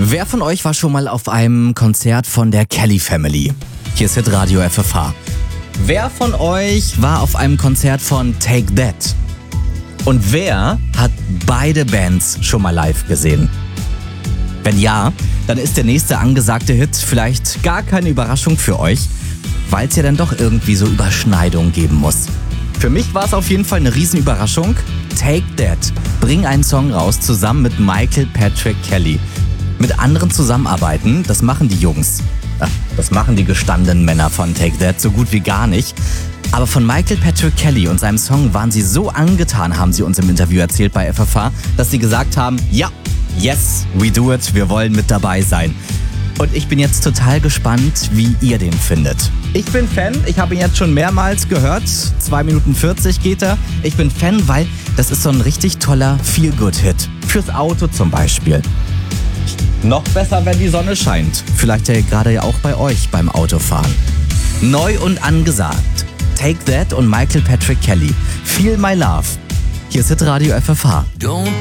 Wer von euch war schon mal auf einem Konzert von der Kelly Family? Hier ist Hitradio FFH. Wer von euch war auf einem Konzert von Take That? Und wer hat beide Bands schon mal live gesehen? Wenn ja, dann ist der nächste angesagte Hit vielleicht gar keine Überraschung für euch, weil es ja dann doch irgendwie so Überschneidungen geben muss. Für mich war es auf jeden Fall eine Riesenüberraschung. Take That, bring einen Song raus zusammen mit Michael Patrick Kelly. Mit anderen zusammenarbeiten, das machen die Jungs. Das machen die gestandenen Männer von Take That so gut wie gar nicht. Aber von Michael Patrick Kelly und seinem Song waren sie so angetan, haben sie uns im Interview erzählt bei FFH, dass sie gesagt haben, ja, yes, we do it, wir wollen mit dabei sein. Und ich bin jetzt total gespannt, wie ihr den findet. Ich bin Fan, ich habe ihn jetzt schon mehrmals gehört. 2 Minuten 40 geht er. Ich bin Fan, weil das ist so ein richtig toller Feel-Good-Hit. Fürs Auto zum Beispiel. Noch besser, wenn die Sonne scheint. Vielleicht ja gerade auch bei euch beim Autofahren. Neu und angesagt. Take That und Michael Patrick Kelly. Feel My Love. Hier ist Hitradio FFH. Don't